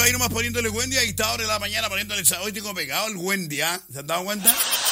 ahí nomás poniéndole Wendy, ahí está ahora en la mañana poniéndole... Hoy tengo pegado el Wendy, ¿ah? ¿Se han dado cuenta?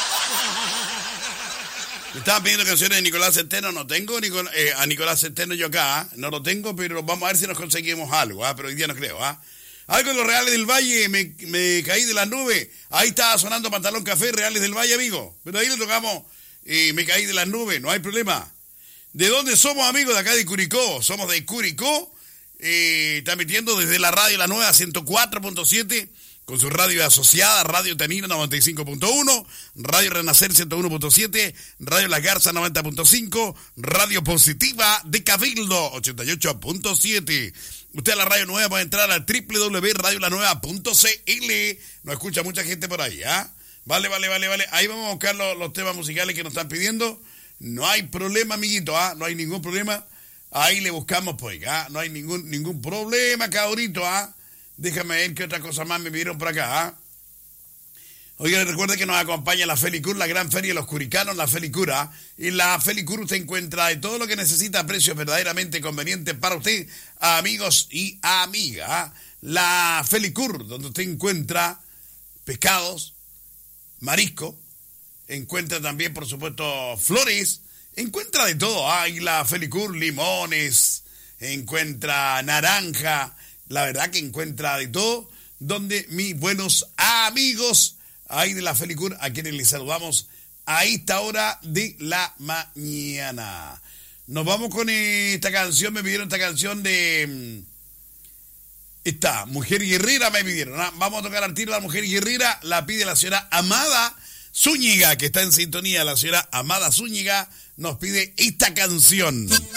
Me estaban pidiendo canciones de Nicolás Centeno, no tengo a Nicolás Centeno yo acá, ¿ah? No lo tengo, pero vamos a ver si nos conseguimos algo, ¿ah? Pero hoy día no creo, ¿ah? Algo de los Reales del Valle, me caí de las nubes, ahí estaba sonando Pantalón Café, Reales del Valle, amigo, pero ahí le tocamos Me caí de las nubes, no hay problema. ¿De dónde somos, amigos? De acá de Curicó, somos de Curicó, transmitiendo desde la radio La Nueva 104.7, con su radio asociada, Radio Tanina 95.1, Radio Renacer 101.7, Radio La Garza 90.5, Radio Positiva de Cabildo 88.7. Usted a la Radio Nueva puede entrar a www.radiolanueva.cl. Nos escucha mucha gente por ahí, ¿ah? Vale. Ahí vamos a buscar los temas musicales que nos están pidiendo. No hay problema, amiguito, ¿ah? No hay ningún problema. Ahí le buscamos, pues, ¿ah? No hay ningún problema, cabrito, ¿ah? Déjame ver qué otra cosa más me pidieron por acá, ¿ah? Oigan, recuerden que nos acompaña la Felicur, la gran feria de los curicanos, la Felicur, ¿ah? Y la Felicur usted encuentra de todo lo que necesita a precios verdaderamente convenientes para usted, amigos y amigas, ¿ah? La Felicur, donde usted encuentra pescados, marisco, encuentra también, por supuesto, flores, encuentra de todo, ¿ah? Y la Felicur, limones, encuentra naranja, la verdad que encuentra de todo, donde mis buenos amigos ahí de la Felicur, a quienes les saludamos a esta hora de la mañana. Nos vamos con esta canción, me pidieron esta canción de... Esta, Mujer Guerrera me pidieron, ¿no? Vamos a tocar al tiro la Mujer Guerrera, la pide la señora Amada Zúñiga, que está en sintonía, la señora Amada Zúñiga nos pide esta canción.